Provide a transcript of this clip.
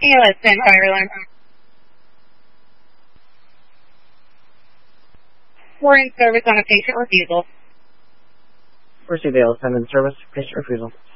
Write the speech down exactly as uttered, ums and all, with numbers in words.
A L S ten fire alarm. We're in service on a patient refusal. First A L S ten in service, patient refusal.